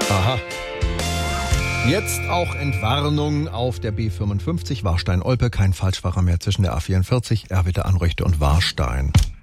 Aha. Jetzt auch Entwarnung auf der B55 Warstein-Olpe. Kein Falschfahrer mehr zwischen der A44, Erwitte, Anröchte und Warstein.